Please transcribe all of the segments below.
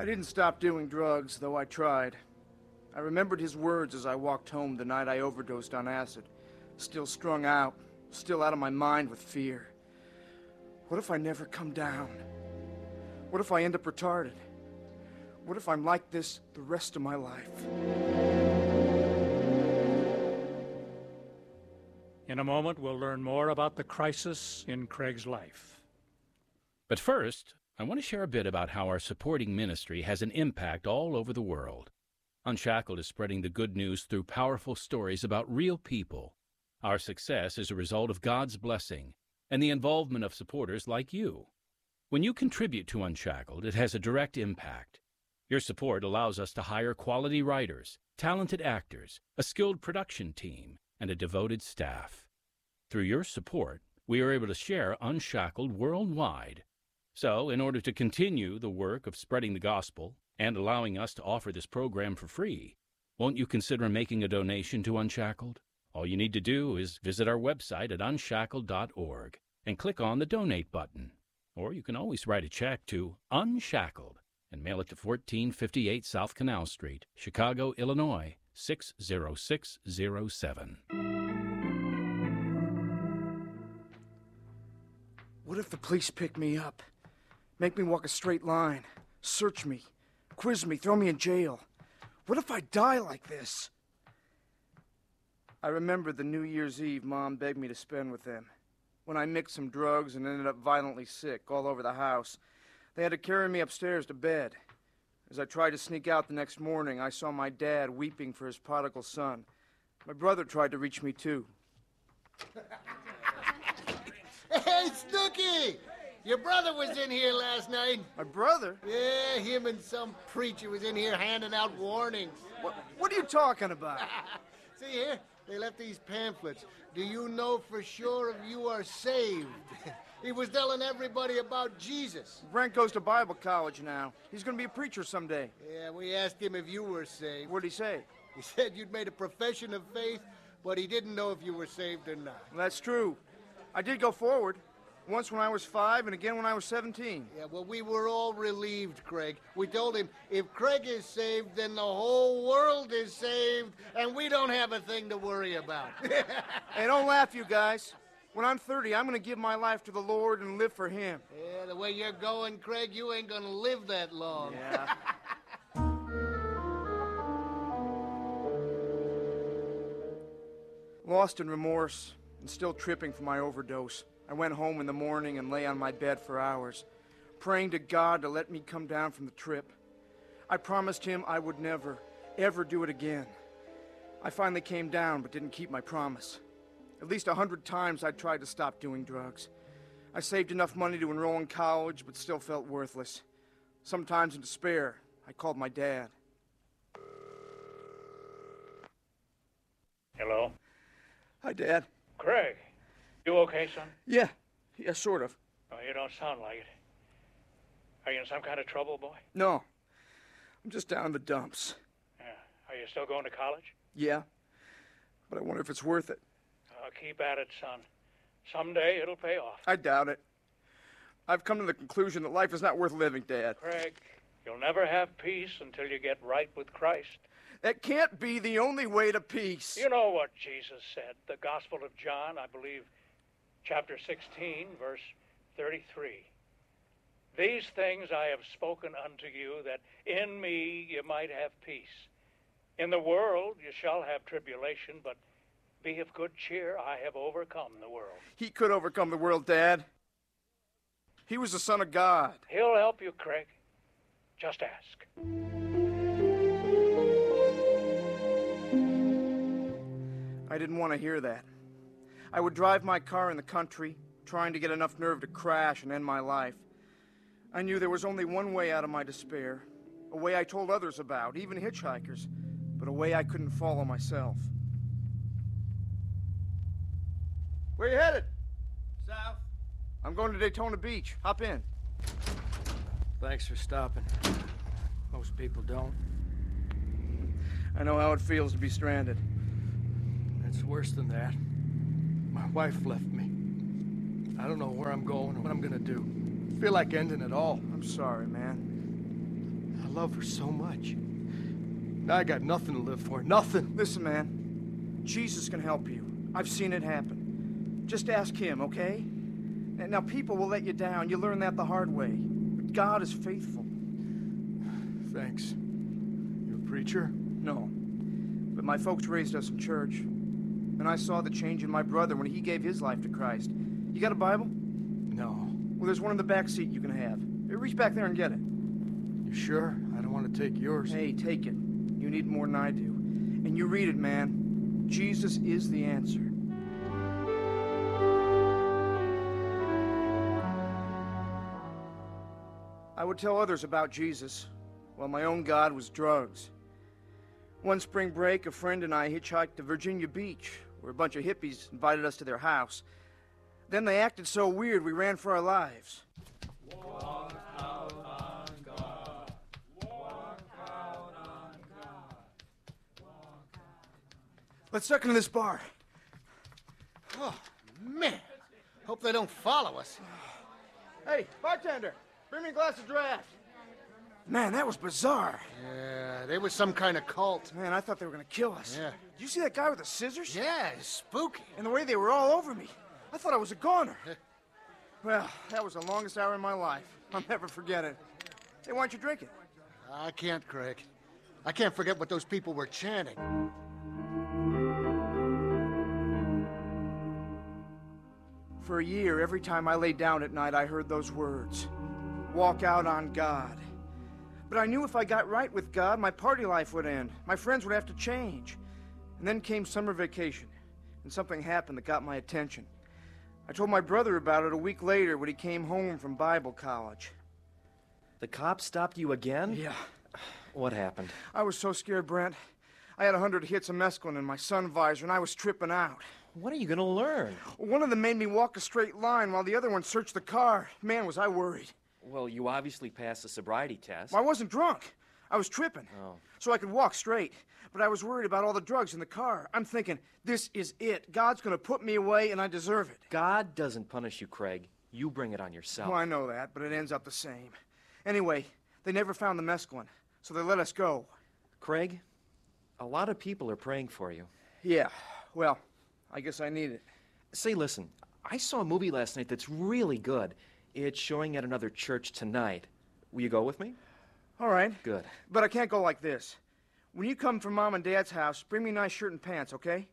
I didn't stop doing drugs, though I tried. I remembered his words as I walked home the night I overdosed on acid. Still strung out, still out of my mind with fear. What if I never come down? What if I end up retarded? What if I'm like this the rest of my life? In a moment, we'll learn more about the crisis in Craig's life. But first, I want to share a bit about how our supporting ministry has an impact all over the world. Unshackled is spreading the good news through powerful stories about real people. Our success is a result of God's blessing and the involvement of supporters like you. When you contribute to Unshackled, it has a direct impact. Your support allows us to hire quality writers, talented actors, a skilled production team, and a devoted staff. Through your support, we are able to share Unshackled worldwide. So, in order to continue the work of spreading the gospel and allowing us to offer this program for free, won't you consider making a donation to Unshackled? All you need to do is visit our website at unshackled.org and click on the Donate button. Or you can always write a check to Unshackled and mail it to 1458 South Canal Street, Chicago, Illinois, 60607. What if the police pick me up? Make me walk a straight line, search me, quiz me, throw me in jail. What if I die like this? I remember the New Year's Eve Mom begged me to spend with them. When I mixed some drugs and ended up violently sick all over the house, they had to carry me upstairs to bed. As I tried to sneak out the next morning, I saw my dad weeping for his prodigal son. My brother tried to reach me too. Hey, Snooky! Your brother was in here last night. My brother? Yeah, him and some preacher was in here handing out warnings. What are you talking about? See here, they left these pamphlets. Do you know for sure if you are saved? He was telling everybody about Jesus. Brent goes to Bible college now. He's going to be a preacher someday. Yeah, we asked him if you were saved. What'd he say? He said you'd made a profession of faith, but he didn't know if you were saved or not. Well, that's true. I did go forward. Once when I was 5 and again when I was 17. Yeah, well, we were all relieved, Craig. We told him, if Craig is saved, then the whole world is saved, and we don't have a thing to worry about. Hey, don't laugh, you guys. When I'm 30, I'm going to give my life to the Lord and live for Him. Yeah, the way you're going, Craig, you ain't going to live that long. Yeah. Lost in remorse and still tripping from my overdose, I went home in the morning and lay on my bed for hours, praying to God to let me come down from the trip. I promised Him I would never, ever do it again. I finally came down but didn't keep my promise. At least 100 times I tried to stop doing drugs. I saved enough money to enroll in college but still felt worthless. Sometimes in despair, I called my dad. Hello? Hi, Dad. Craig, you okay, son? Yeah, sort of. Oh, you don't sound like it. Are you in some kind of trouble, boy? No, I'm just down in the dumps. Yeah. Are you still going to college? Yeah, but I wonder if it's worth it. Keep at it, son. Someday it'll pay off. I doubt it. I've come to the conclusion that life is not worth living, Dad. Craig, you'll never have peace until you get right with Christ. That can't be the only way to peace. You know what Jesus said, the Gospel of John, I believe, chapter 16, verse 33. These things I have spoken unto you, that in me you might have peace. In the world you shall have tribulation, but be of good cheer, I have overcome the world. He could overcome the world, Dad. He was the Son of God. He'll help you, Craig. Just ask. I didn't want to hear that. I would drive my car in the country, trying to get enough nerve to crash and end my life. I knew there was only one way out of my despair, a way I told others about, even hitchhikers, but a way I couldn't follow myself. Where you headed? South. I'm going to Daytona Beach. Hop in. Thanks for stopping. Most people don't. I know how it feels to be stranded. It's worse than that. My wife left me. I don't know where I'm going or what I'm gonna do. I feel like ending it all. I'm sorry, man. I love her so much. Now I got nothing to live for, nothing. Listen, man, Jesus can help you. I've seen it happen. Just ask him, okay? And now people will let you down. You learn that the hard way. But God is faithful. Thanks. You a preacher? No. But my folks raised us in church. And I saw the change in my brother when he gave his life to Christ. You got a Bible? No. Well, there's one in the back seat you can have. Reach back there and get it. You sure? I don't want to take yours. Hey, take it. You need more than I do. And you read it, man. Jesus is the answer. I would tell others about Jesus, while my own God was drugs. One spring break, a friend and I hitchhiked to Virginia Beach, where a bunch of hippies invited us to their house. Then they acted so weird, we ran for our lives. Walk out on God. Walk out on God. Walk out. Let's suck into this bar. Oh, man. Hope they don't follow us. Hey, bartender, bring me a glass of draft. Man, that was bizarre. Yeah, they was some kind of cult. Man, I thought they were going to kill us. Yeah. Did you see that guy with the scissors? Yeah, it's spooky. And the way they were all over me. I thought I was a goner. Well, that was the longest hour in my life. I'll never forget it. Hey, why don't you drink it? I can't, Craig. I can't forget what those people were chanting. For a year, every time I lay down at night, I heard those words. Walk out on God. But I knew if I got right with God, my party life would end. My friends would have to change. And then came summer vacation, and something happened that got my attention. I told my brother about it a week later when he came home from Bible college. The cops stopped you again? Yeah. What happened? I was so scared, Brent. I had 100 hits of mescaline in my sun visor, and I was tripping out. What are you gonna learn? One of them made me walk a straight line while the other one searched the car. Man, was I worried. Well, you obviously passed the sobriety test. I wasn't drunk. I was tripping. Oh. So I could walk straight. But I was worried about all the drugs in the car. I'm thinking, this is it. God's gonna put me away, and I deserve it. God doesn't punish you, Craig. You bring it on yourself. Well, I know that, but it ends up the same. Anyway, they never found the mescaline, so they let us go. Craig, a lot of people are praying for you. Yeah, well, I guess I need it. Say, listen, I saw a movie last night that's really good. It's showing at another church tonight. Will you go with me? All right. Good. But I can't go like this. When you come from Mom and Dad's house, bring me a nice shirt and pants, okay?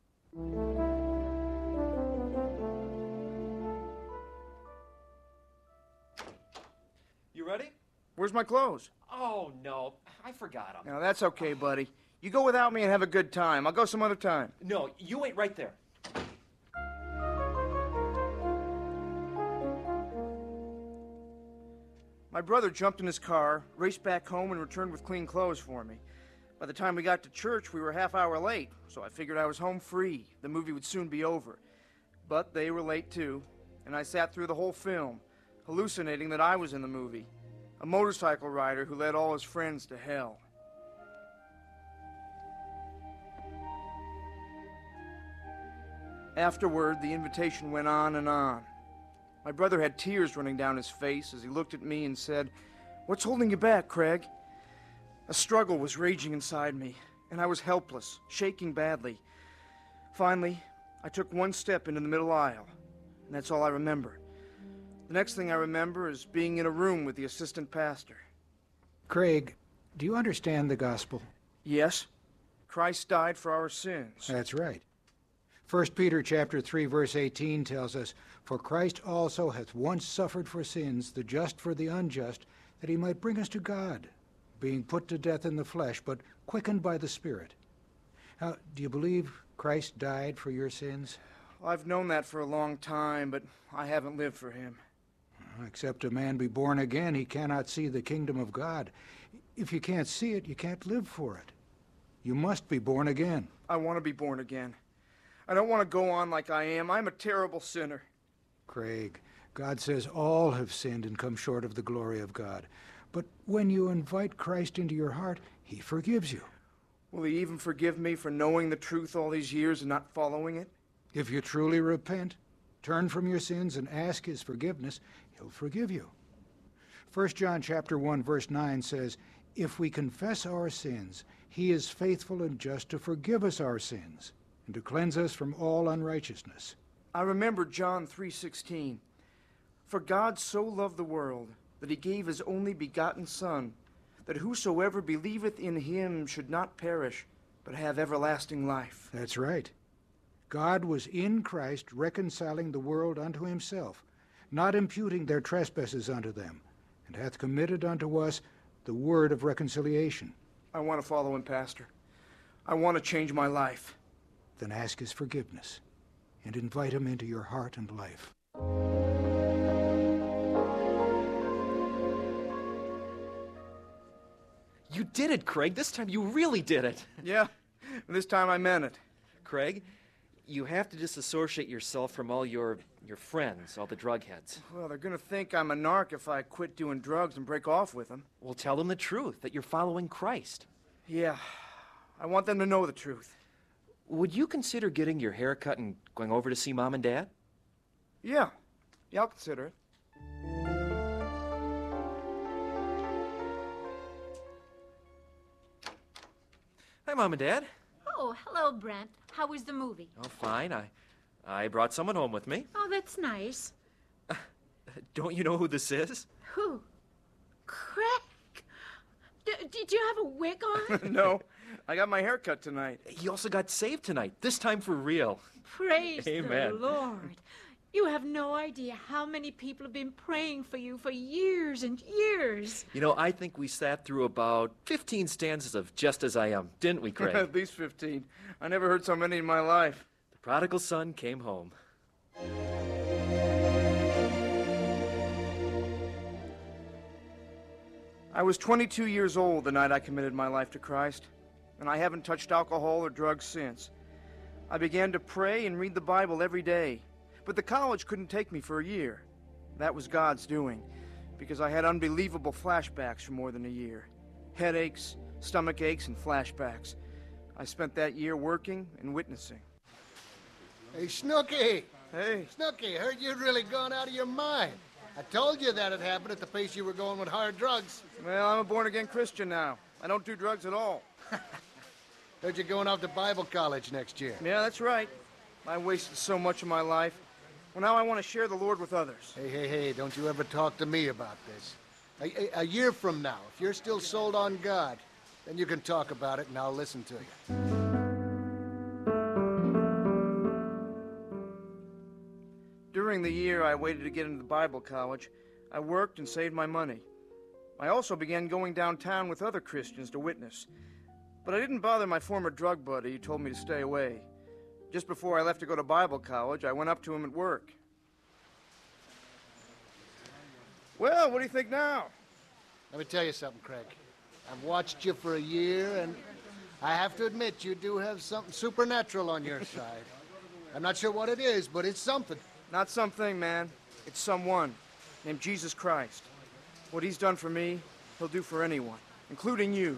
You ready? Where's my clothes? Oh, no. I forgot them. Now, that's okay, buddy. You go without me and have a good time. I'll go some other time. No, you wait right there. My brother jumped in his car, raced back home, and returned with clean clothes for me. By the time we got to church, we were a half hour late, so I figured I was home free. The movie would soon be over. But they were late too, and I sat through the whole film, hallucinating that I was in the movie, a motorcycle rider who led all his friends to hell. Afterward, the invitation went on and on. My brother had tears running down his face as he looked at me and said, "What's holding you back, Craig?" A struggle was raging inside me, and I was helpless, shaking badly. Finally, I took one step into the middle aisle, and that's all I remember. The next thing I remember is being in a room with the assistant pastor. Craig, do you understand the gospel? Yes, Christ died for our sins. That's right. 1 Peter chapter 3, verse 18 tells us, "For Christ also hath once suffered for sins, the just for the unjust, that he might bring us to God, being put to death in the flesh, but quickened by the Spirit." Now, do you believe Christ died for your sins? I've known that for a long time, but I haven't lived for him. Except a man be born again, he cannot see the kingdom of God. If you can't see it, you can't live for it. You must be born again. I want to be born again. I don't want to go on like I am. I'm a terrible sinner. Craig, God says all have sinned and come short of the glory of God. But when you invite Christ into your heart, he forgives you. Will he even forgive me for knowing the truth all these years and not following it? If you truly repent, turn from your sins and ask his forgiveness, he'll forgive you. 1 John chapter 1, verse 9 says, if we confess our sins, he is faithful and just to forgive us our sins and to cleanse us from all unrighteousness. I remember John 3:16. For God so loved the world that he gave his only begotten Son, that whosoever believeth in him should not perish, but have everlasting life. That's right. God was in Christ reconciling the world unto himself, not imputing their trespasses unto them, and hath committed unto us the word of reconciliation. I want to follow him, Pastor. I want to change my life. Then ask his forgiveness and invite him into your heart and life. You did it, Craig. This time you really did it. Yeah, this time I meant it. Craig, you have to disassociate yourself from all your friends, all the drug heads. Well, they're going to think I'm a narc if I quit doing drugs and break off with them. Well, tell them the truth, that you're following Christ. Yeah, I want them to know the truth. Would you consider getting your hair cut and going over to see Mom and Dad? Yeah, I'll consider it. Hi, Mom and Dad. Oh, hello, Brent. How was the movie? Oh, fine. I brought someone home with me. Oh, that's nice. Don't you know who this is? Who? Craig? Did you have a wig on? No, I got my hair cut tonight. He also got saved tonight, this time for real. Praise Amen. the Lord. You have no idea how many people have been praying for you for years and years. You know, I think we sat through about 15 stanzas of Just As I Am, didn't we, Craig? At least 15. I never heard so many in my life. The prodigal son came home. I was 22 years old the night I committed my life to Christ, and I haven't touched alcohol or drugs since. I began to pray and read the Bible every day, but the college couldn't take me for a year. That was God's doing, because I had unbelievable flashbacks for more than a year. Headaches, stomach aches, and flashbacks. I spent that year working and witnessing. Hey, Snooky! Hey. Snooky, heard you'd really gone out of your mind. I told you that'd happen at the pace you were going with hard drugs. Well, I'm a born-again Christian now. I don't do drugs at all. Heard you're going off to Bible college next year. Yeah, that's right. I wasted so much of my life. Well, now I want to share the Lord with others. Hey, don't you ever talk to me about this. A year from now, if you're still sold on God, then you can talk about it and I'll listen to you. During the year I waited to get into the Bible college, I worked and saved my money. I also began going downtown with other Christians to witness. But I didn't bother my former drug buddy who told me to stay away. Just before I left to go to Bible college, I went up to him at work. Well, what do you think now? Let me tell you something, Craig. I've watched you for a year, and I have to admit you do have something supernatural on your side. I'm not sure what it is, but it's something. Not something, man. It's someone named Jesus Christ. What he's done for me, he'll do for anyone, including you.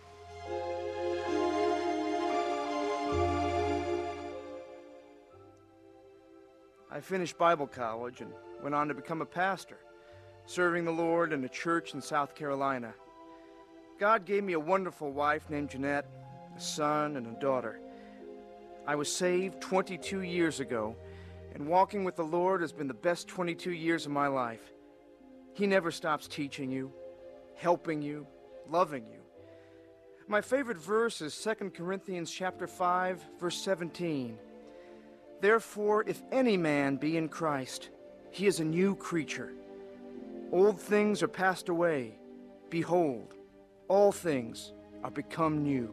I finished Bible college and went on to become a pastor, serving the Lord in a church in South Carolina. God gave me a wonderful wife named Jeanette, a son, and a daughter. I was saved 22 years ago, and walking with the Lord has been the best 22 years of my life. He never stops teaching you, helping you, loving you. My favorite verse is 2 Corinthians chapter 5, verse 17. Therefore, if any man be in Christ, he is a new creature. Old things are passed away. Behold, all things are become new.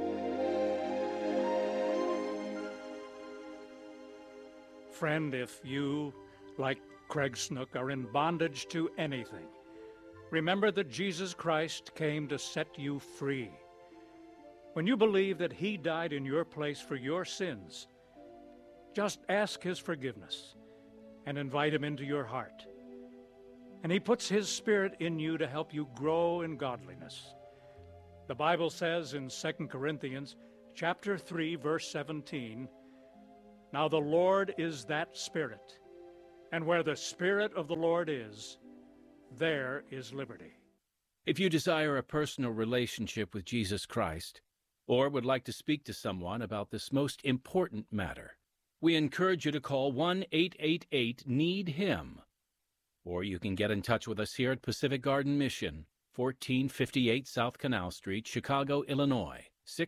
Friend, if you, like Craig Snook, are in bondage to anything, remember that Jesus Christ came to set you free. When you believe that he died in your place for your sins, just ask his forgiveness and invite him into your heart. And he puts his Spirit in you to help you grow in godliness. The Bible says in 2 Corinthians chapter 3, verse 17, "Now the Lord is that Spirit, and where the Spirit of the Lord is, there is liberty." If you desire a personal relationship with Jesus Christ, or would like to speak to someone about this most important matter, we encourage you to call 1-888-NEED-HIM. Or you can get in touch with us here at Pacific Garden Mission, 1458 South Canal Street, Chicago, Illinois,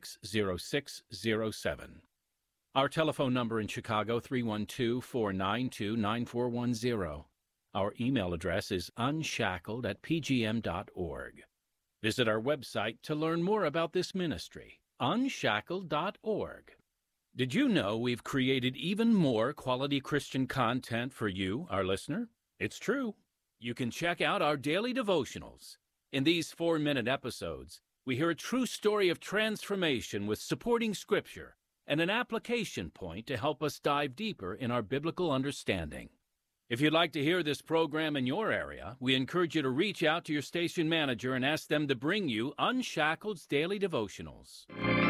60607. Our telephone number in Chicago, 312-492-9410. Our email address is unshackled@pgm.org. Visit our website to learn more about this ministry, unshackled.org. Did you know we've created even more quality Christian content for you, our listener? It's true. You can check out our daily devotionals. In these 4-minute episodes, we hear a true story of transformation with supporting scripture and an application point to help us dive deeper in our biblical understanding. If you'd like to hear this program in your area, we encourage you to reach out to your station manager and ask them to bring you Unshackled's Daily Devotionals.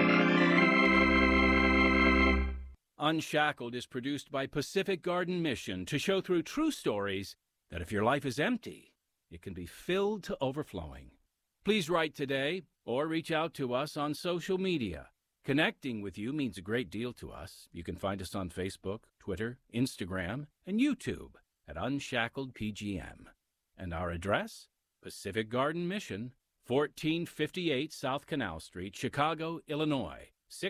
Unshackled is produced by Pacific Garden Mission to show through true stories that if your life is empty, it can be filled to overflowing. Please write today or reach out to us on social media. Connecting with you means a great deal to us. You can find us on Facebook, Twitter, Instagram, and YouTube at Unshackled PGM. And our address, Pacific Garden Mission, 1458 South Canal Street, Chicago, Illinois,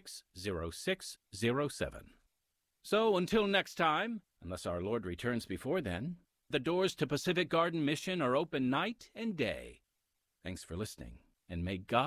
60607. So until next time, unless our Lord returns before then, the doors to Pacific Garden Mission are open night and day. Thanks for listening, and may God